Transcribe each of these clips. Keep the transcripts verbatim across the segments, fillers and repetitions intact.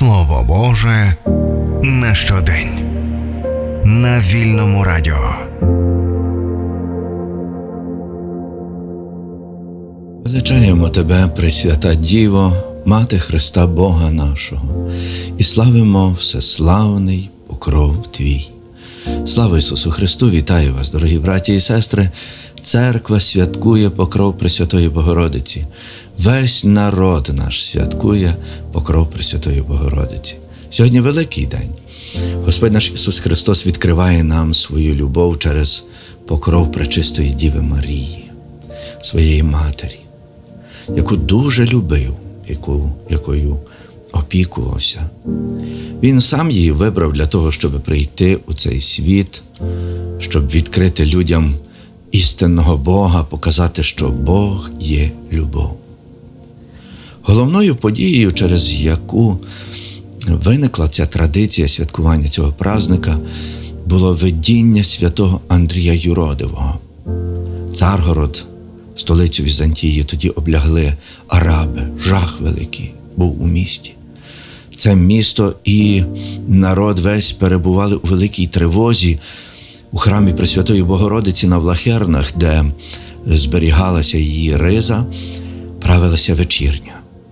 Слово Боже на щодень. На Вільному радіо. Величаємо Тебе, Пресвята Діво, Мати Христа Бога нашого, і славимо всеславний покров Твій. Слава Ісусу Христу! Вітаю вас, дорогі браті і сестри! Церква святкує покров Пресвятої Богородиці. Весь народ наш святкує покров Пресвятої Богородиці. Сьогодні великий день. Господь наш Ісус Христос відкриває нам свою любов через покров Пречистої Діви Марії, своєї Матері, яку дуже любив, яку, якою опікувався. Він сам її вибрав для того, щоб прийти у цей світ, щоб відкрити людям істинного Бога, показати, що Бог є любов. Головною подією, через яку виникла ця традиція святкування цього празника, було видіння святого Андрія Юродивого. Царгород, столицю Візантії, тоді облягли араби, жах великий був у місті. Це місто і народ весь перебували у великій тривозі. У храмі Пресвятої Богородиці на Влахернах, де зберігалася її риза, правилася вечірня.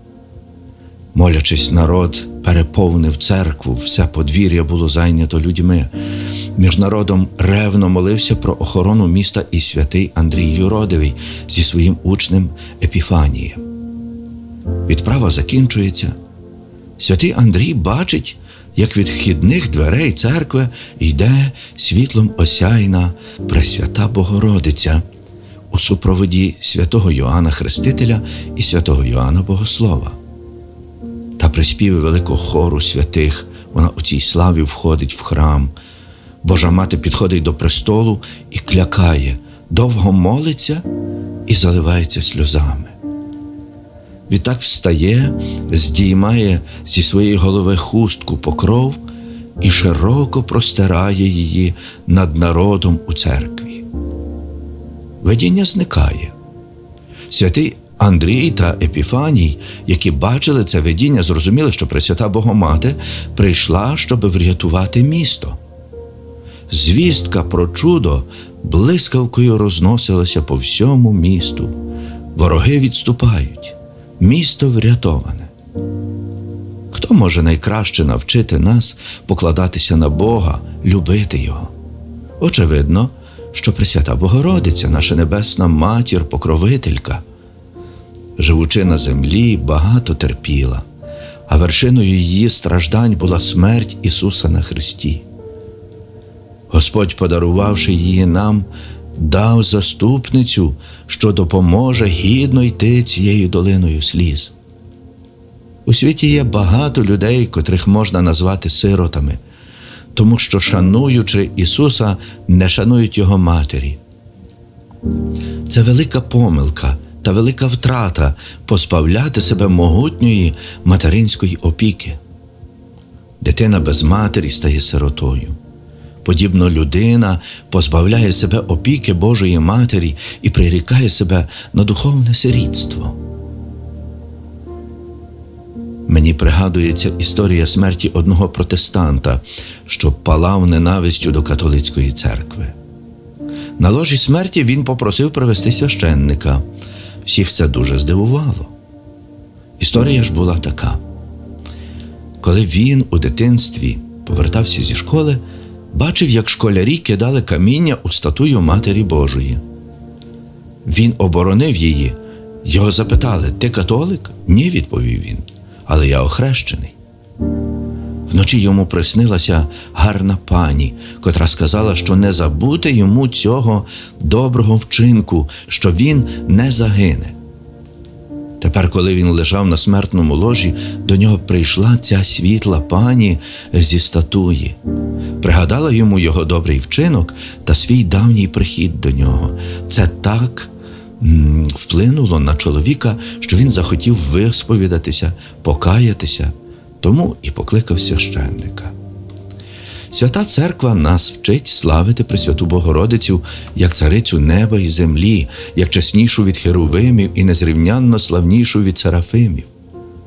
Молячись, народ переповнив церкву, все подвір'я було зайнято людьми. Між народом ревно молився про охорону міста і святий Андрій Юродивий зі своїм учнем Епіфанієм. Відправа закінчується. Святий Андрій бачить, як від вхідних дверей церкви йде світлом осяйна Пресвята Богородиця у супроводі святого Йоанна Хрестителя і святого Йоанна Богослова. Та при співі великого хору святих вона у цій славі входить в храм. Божа Мати підходить до престолу і клякає, довго молиться і заливається сльозами. Відтак встає, здіймає зі своєї голови хустку покров і широко простирає її над народом у церкві. Видіння зникає. Святий Андрій та Епіфаній, які бачили це видіння, зрозуміли, що Пресвята Богомати прийшла, щоб врятувати місто. Звістка про чудо блискавкою розносилася по всьому місту. Вороги відступають. Місто врятоване. Хто може найкраще навчити нас покладатися на Бога, любити Його? Очевидно, що Пресвята Богородиця, наша небесна матір, покровителька, живучи на землі, багато терпіла, а вершиною її страждань була смерть Ісуса на хресті. Господь, подарувавши її нам, дав заступницю, що допоможе гідно йти цією долиною сліз. У світі є багато людей, котрих можна назвати сиротами, тому що, шануючи Ісуса, не шанують Його Матері. Це велика помилка та велика втрата позбавляти себе могутньої материнської опіки. Дитина без матері стає сиротою. Подібно людина позбавляє себе опіки Божої Матері і прирікає себе на духовне сирітство. Мені пригадується історія смерті одного протестанта, що палав ненавистю до католицької церкви. На ложі смерті він попросив привести священника. Всіх це дуже здивувало. Історія ж була така. Коли він у дитинстві повертався зі школи, бачив, як школярі кидали каміння у статую Матері Божої. Він оборонив її. Його запитали: «Ти католик?» «Ні», – відповів він, «але я охрещений». Вночі йому приснилася гарна пані, котра сказала, що не забути йому цього доброго вчинку, що він не загине. Тепер, коли він лежав на смертному ложі, до нього прийшла ця світла пані зі статуї. Пригадала йому його добрий вчинок та свій давній прихід до нього. Це так м- вплинуло на чоловіка, що він захотів висповідатися, покаятися, тому і покликав священника. Свята Церква нас вчить славити Пресвяту Богородицю як царицю неба і землі, як чеснішу від херувимів і незрівнянно славнішу від серафимів.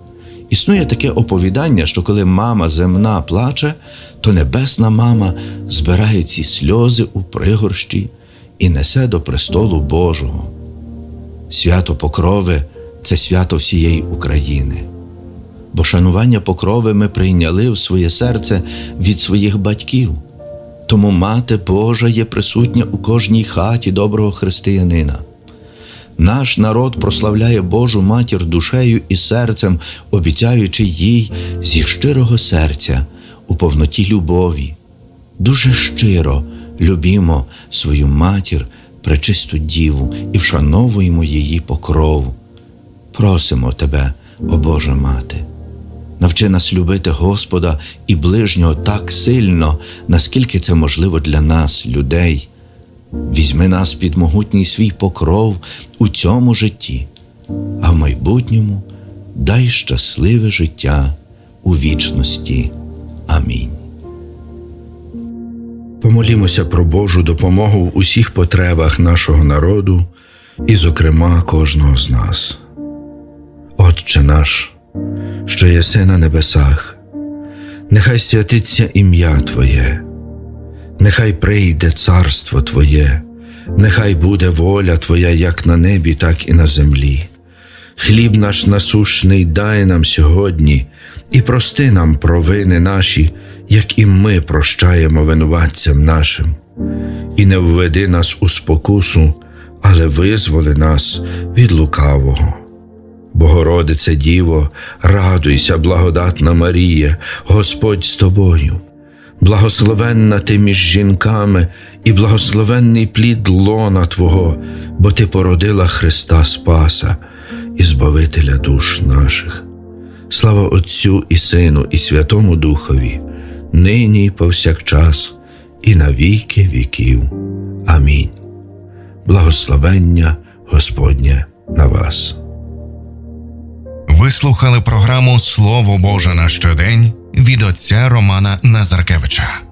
Існує таке оповідання, що коли мама земна плаче, то небесна мама збирає ці сльози у пригорщі і несе до престолу Божого. Свято Покрови – це свято всієї України. Бо шанування Покрови ми прийняли в своє серце від своїх батьків. Тому Мати Божа є присутня у кожній хаті доброго християнина. Наш народ прославляє Божу Матір душею і серцем, обіцяючи їй зі щирого серця у повноті любові. Дуже щиро любімо свою Матір, пречисту Діву, і вшановуємо її покрову. Просимо Тебе, о Божа Мати, навчи нас любити Господа і ближнього так сильно, наскільки це можливо для нас, людей. Візьми нас під могутній свій покров у цьому житті, а в майбутньому дай щасливе життя у вічності. Амінь. Помолімося про Божу допомогу в усіх потребах нашого народу і, зокрема, кожного з нас. Отче наш, що єси на небесах, нехай святиться ім'я Твоє, нехай прийде царство Твоє, нехай буде воля Твоя як на небі, так і на землі. Хліб наш насущний дай нам сьогодні, і прости нам провини наші, як і ми прощаємо винуватцям нашим. І не введи нас у спокусу, але визволи нас від лукавого. Богородице Діво, радуйся, благодатна Марія, Господь з тобою. Благословенна ти між жінками, і благословенний плід лона Твого, бо ти породила Христа Спаса і Збавителя душ наших. Слава Отцю і Сину, і Святому Духові, нині і повсякчас, і на віки віків. Амінь. Благословення Господнє на вас. Ви слухали програму «Слово Боже на щодень» від отця Романа Назаркевича.